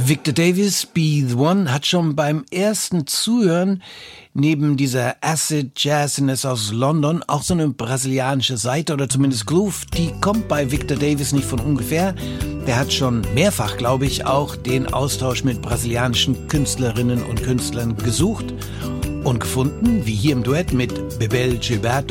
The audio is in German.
Victor Davis, Be The One, hat schon beim ersten Zuhören neben dieser Acid Jazziness aus London auch so eine brasilianische Seite oder zumindest Groove, die kommt bei Victor Davis nicht von ungefähr. Der hat schon mehrfach, glaube ich, auch den Austausch mit brasilianischen Künstlerinnen und Künstlern gesucht und gefunden, wie hier im Duett mit Bebel Gilberto